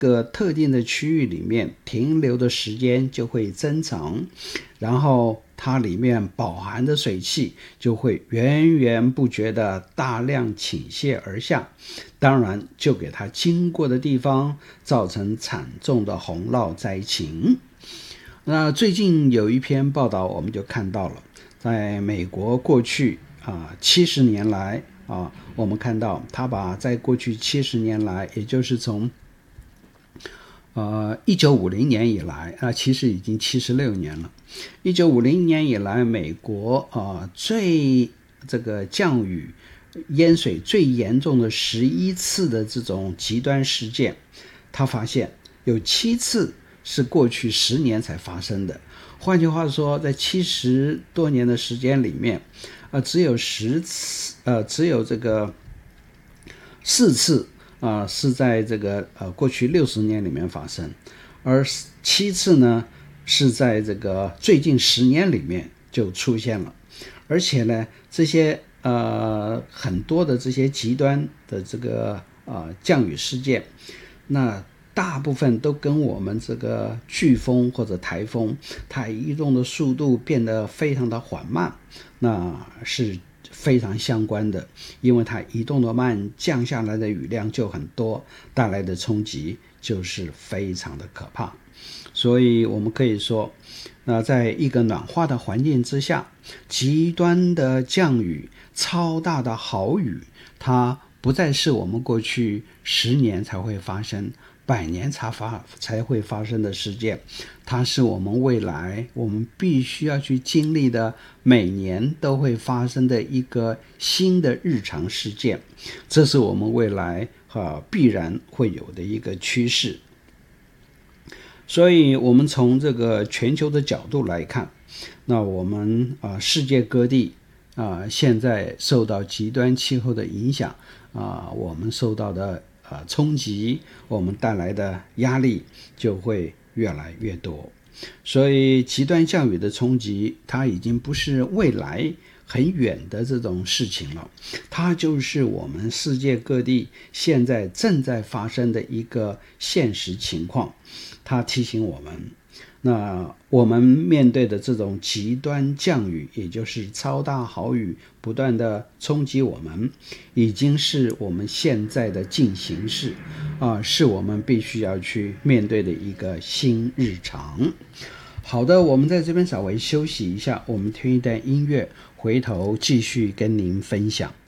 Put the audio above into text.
个特定的区域里面停留的时间就会增长，然后它里面饱含的水汽就会源源不绝的大量倾泻而下，当然就给它经过的地方造成惨重的洪涝灾情。那最近有一篇报道我们就看到了，在美国过去70年来我们看到他把在过去70年来，也就是从1950年以来其实已经76年了。1950年以来，美国这个降雨淹水最严重的11次的这种极端事件，他发现有7次是过去10年才发生的。换句话说，在70多年的时间里面，只有4次是在这个过去60年里面发生，而7次呢是在这个最近10年里面就出现了。而且呢，这些很多的这些极端的这个降雨事件，那大部分都跟我们这个飓风或者台风它移动的速度变得非常的缓慢，那是非常相关的。因为它移动的慢，降下来的雨量就很多，带来的冲击就是非常的可怕。所以我们可以说，在一个暖化的环境之下，极端的降雨、超大的豪雨，它不再是我们过去10年才会发生、100年才会发生的事件，它是我们未来我们必须要去经历的，每年都会发生的一个新的日常事件。这是我们未来必然会有的一个趋势。所以我们从这个全球的角度来看，那我们世界各地现在受到极端气候的影响我们受到的冲击，我们带来的压力就会越来越多。所以极端降雨的冲击，它已经不是未来很远的这种事情了，它就是我们世界各地现在正在发生的一个现实情况。它提醒我们，那我们面对的这种极端降雨，也就是超大豪雨不断的冲击我们，已经是我们现在的进行式是我们必须要去面对的一个新日常。好的，我们在这边稍微休息一下，我们听一段音乐，回头继续跟您分享。